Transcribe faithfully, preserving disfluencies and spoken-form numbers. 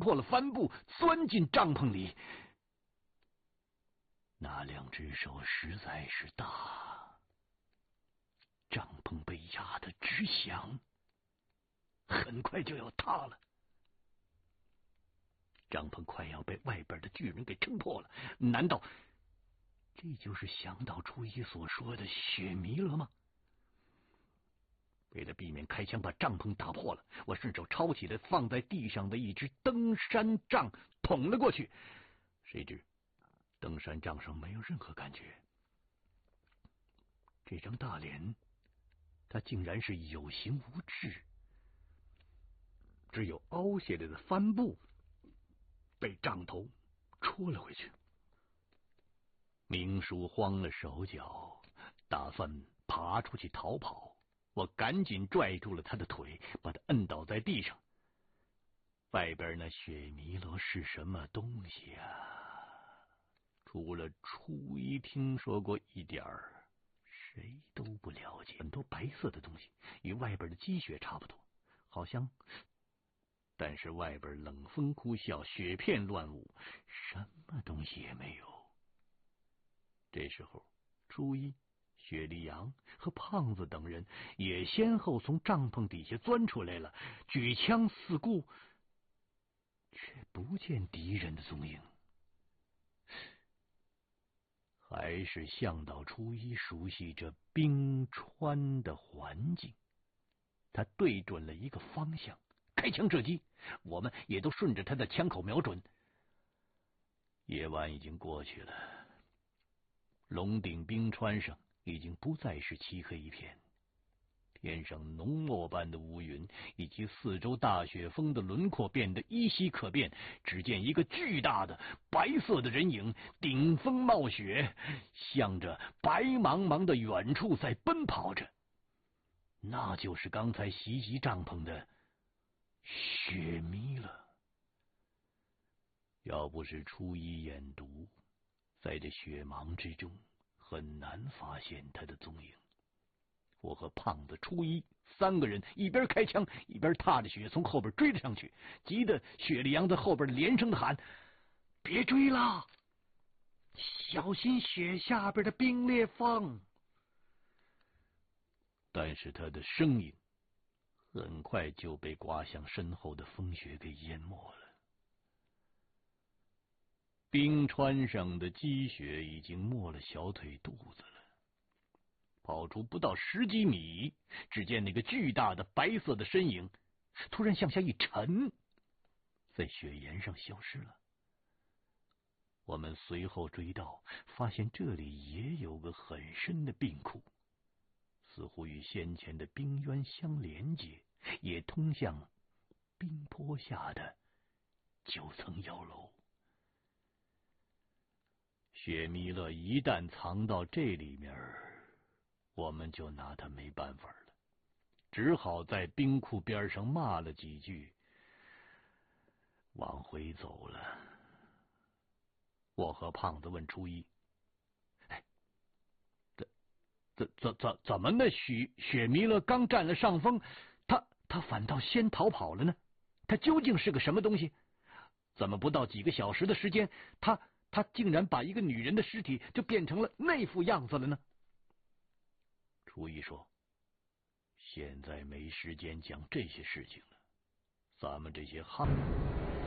破了帆布，钻进帐篷里。那两只手实在是大，帐篷被压得直响，很快就要塌了。帐篷快要被外边的巨人给撑破了，难道这就是向导初一所说的雪弥勒吗？为了避免开枪把帐篷打破了，我顺手抄起了放在地上的一只登山杖捅了过去，谁知登山杖上没有任何感觉。这张大脸，它竟然是有形无质，只有凹下来的帆布被杖头戳了回去。明叔慌了手脚，打算爬出去逃跑，我赶紧拽住了他的腿，把他摁倒在地上。外边那雪弥勒是什么东西啊？除了初一听说过一点儿，谁都不了解。很多白色的东西，与外边的积雪差不多，好像，但是外边冷风呼啸，雪片乱舞，什么东西也没有。这时候，初一、雪莉杨和胖子等人也先后从帐篷底下钻出来了，举枪四顾，却不见敌人的踪影。还是向导初一熟悉这冰川的环境，他对准了一个方向，开枪射击，我们也都顺着他的枪口瞄准。夜晚已经过去了，龙顶冰川上已经不再是漆黑一片，天上浓墨般的乌云以及四周大雪峰的轮廓变得依稀可辨。只见一个巨大的白色的人影顶风冒雪，向着白茫茫的远处在奔跑着。那就是刚才袭击帐篷的雪弥勒。要不是初一眼毒，在这雪茫之中很难发现他的踪影。我和胖子、初一三个人一边开枪一边踏着雪从后边追了上去，急得雪莉杨在后边连声的喊：“别追了，小心雪下边的冰裂缝！”但是他的声音很快就被刮向身后的风雪给淹没了。冰川上的积雪已经没了小腿肚子了。跑出不到十几米，只见那个巨大的白色的身影突然向下一沉，在雪岩上消失了。我们随后追到，发现这里也有个很深的冰窟，似乎与先前的冰渊相连接，也通向冰坡下的九层妖楼。雪弥勒一旦藏到这里面，我们就拿他没办法了，只好在冰库边上骂了几句，往回走了。我和胖子问初一：“哎，怎怎怎怎怎么那雪雪弥勒刚占了上风，他他反倒先逃跑了呢？他究竟是个什么东西？怎么不到几个小时的时间，他他竟然把一个女人的尸体就变成了那副样子了呢？”初一说：“现在没时间讲这些事情了，咱们这些汉。”